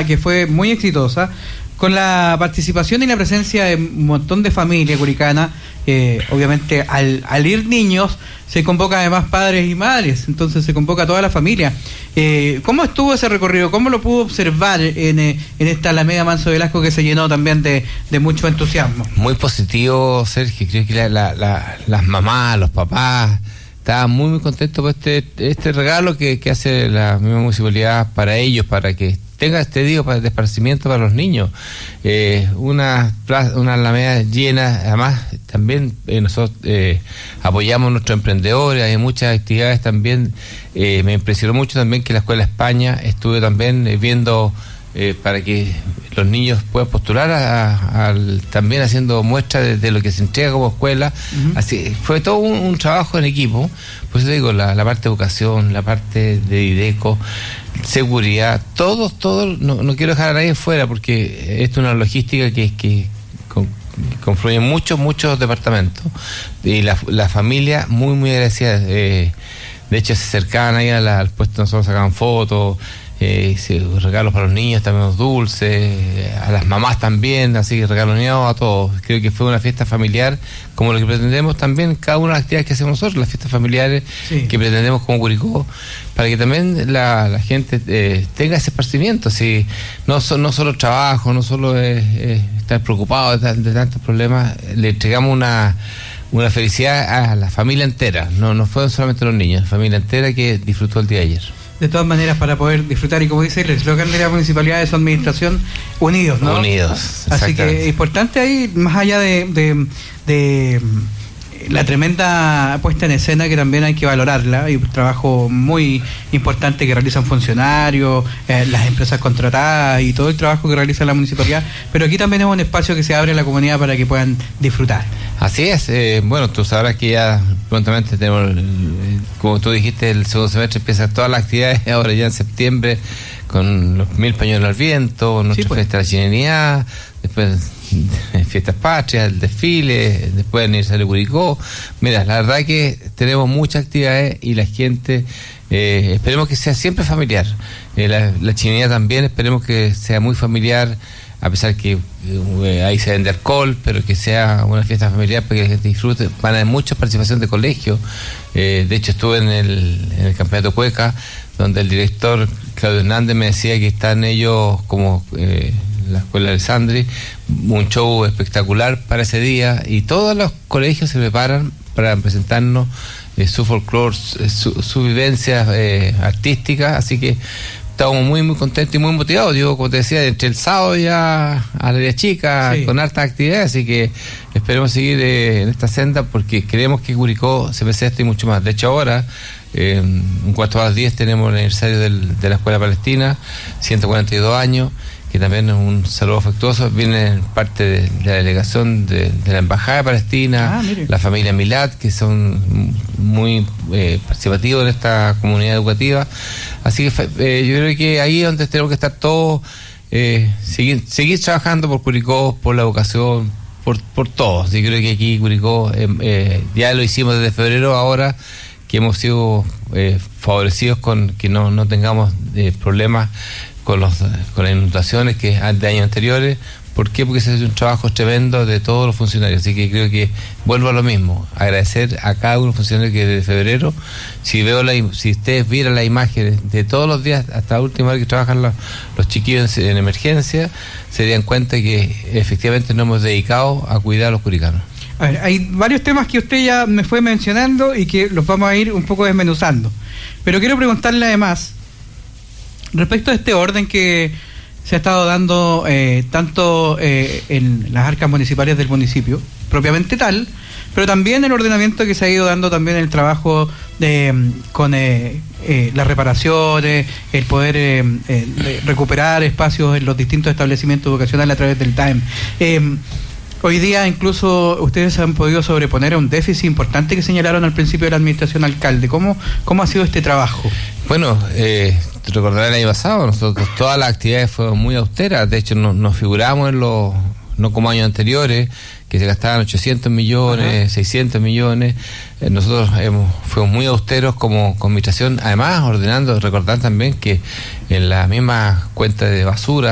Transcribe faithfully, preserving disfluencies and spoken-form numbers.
que fue muy exitosa, con la participación y la presencia de un montón de familias curicanas. Eh, obviamente al, al ir niños se convoca además padres y madres, entonces se convoca a toda la familia. Eh, ¿Cómo estuvo ese recorrido? ¿Cómo lo pudo observar en, en esta Alameda Manso Velasco, que se llenó también de, de mucho entusiasmo? Muy positivo, Sergio. Creo que la, la, la, las mamás, los papás estaban muy muy contentos por este, este regalo que, que hace la misma municipalidad para ellos, para que tenga este día para de esparcimiento para los niños. Eh, una, una alameda llena, además también eh, nosotros eh, apoyamos a nuestros emprendedores, hay muchas actividades también. Eh, me impresionó mucho también que la Escuela España estuve también eh, viendo eh, para que los niños puedan postular a, a, a, también haciendo muestras de, de lo que se entrega como escuela. Uh-huh. Así fue todo un, un trabajo en equipo. Por eso digo, la, la parte de educación, la parte de IDECO, seguridad, todos, todos, no, no quiero dejar a nadie fuera, porque esto es una logística que, que con, confluye muchos, muchos departamentos, y la, la familia muy, muy agradecida. Eh, de hecho, se acercaban ahí a la, al puesto, nosotros sacaban fotos, eh, regalos para los niños, también los dulces, a las mamás también, así que regalos niños a todos. Creo que fue una fiesta familiar, como lo que pretendemos también, cada una de las actividades que hacemos nosotros, las fiestas familiares, sí, que pretendemos como Curicó, para que también la, la gente eh, tenga ese esparcimiento. Si no, so, no solo trabajo, no solo es, es estar preocupado de, de tantos problemas, le entregamos una una felicidad a la familia entera, no, no fueron solamente los niños, la familia entera que disfrutó el día de ayer. De todas maneras, para poder disfrutar, y como dice el eslogan de la municipalidad de su administración, unidos, ¿no? Unidos. Así que es importante ahí, más allá de, de, de la tremenda puesta en escena, que también hay que valorarla, y un trabajo muy importante que realizan funcionarios, eh, las empresas contratadas y todo el trabajo que realiza la municipalidad, pero aquí también es un espacio que se abre a la comunidad para que puedan disfrutar. Así es, eh, bueno, tú sabrás que ya prontamente tenemos, eh, como tú dijiste, el segundo semestre empiezan todas las actividades, ahora ya en septiembre, con los mil pañuelos al viento, nuestra sí, pues. fiesta de la chilenidad, después fiestas patrias, el desfile, después el aniversario de Curicó. Mira, la verdad que tenemos muchas actividades y la gente, eh, esperemos que sea siempre familiar. Eh, la, la chilenidad también, esperemos que sea muy familiar, a pesar que eh, ahí se vende alcohol, pero que sea una fiesta familiar para que la gente disfrute. Van a haber mucha participación de colegios. Eh, de hecho, estuve en el, en el campeonato Cueca, donde el director Claudio Hernández me decía que están ellos como eh, la escuela de Sandri, un show espectacular para ese día, y todos los colegios se preparan para presentarnos eh, su folclore, su, su vivencia eh, artística, así que estamos muy muy contentos y muy motivados. Yo, como te decía, entre el sábado ya a la área chica, sí, con hartas actividades, así que esperemos seguir eh, en esta senda, porque creemos que Curicó se merece esto y mucho más. De hecho, ahora eh, un cuarto a las diez tenemos el aniversario del, de la Escuela Palestina, ciento cuarenta y dos años, que también es un saludo afectuoso. Viene parte de, de la delegación de, de la Embajada de Palestina, ah, la familia Milad, que son muy eh, participativos en esta comunidad educativa. Así que eh, yo creo que ahí es donde tenemos que estar todos, eh, seguir, seguir trabajando por Curicó, por la educación, por, por todos. Yo creo que aquí Curicó, eh, eh, ya lo hicimos desde febrero, ahora que hemos sido eh, favorecidos con que no, no tengamos eh, problemas con los con las inundaciones que de años anteriores. ¿Por qué? Porque se hace un trabajo tremendo de todos los funcionarios, así que creo que vuelvo a lo mismo, agradecer a cada uno de los funcionarios que desde febrero, si veo la, si ustedes vieran la imagen de todos los días hasta la última vez que trabajan los, los chiquillos en, en emergencia, se darían cuenta que efectivamente nos hemos dedicado a cuidar a los curicanos. A ver, hay varios temas que usted ya me fue mencionando y que los vamos a ir un poco desmenuzando, pero quiero preguntarle además respecto a este orden que se ha estado dando eh, tanto eh, en las arcas municipales del municipio, propiamente tal, pero también el ordenamiento que se ha ido dando también en el trabajo de, con eh, eh, las reparaciones, el poder eh, eh, recuperar espacios en los distintos establecimientos educacionales a través del T A E M. Eh, Hoy día incluso ustedes han podido sobreponer a un déficit importante que señalaron al principio de la administración alcalde. ¿Cómo, cómo ha sido este trabajo? Bueno, eh, te recordarás el año pasado, nosotros todas las actividades fueron muy austeras, de hecho nos, nos figuramos en los, no como años anteriores, que se gastaban ochocientos millones, ajá, seiscientos millones. Eh, nosotros hemos, fuimos muy austeros como administración, además ordenando, recordar también que en la misma cuenta de basura